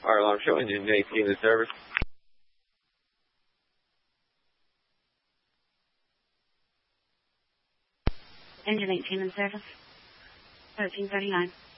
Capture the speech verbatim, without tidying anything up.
Fire alarm show, engine eighteen in service. Engine eighteen in service. thirteen thirty-nine.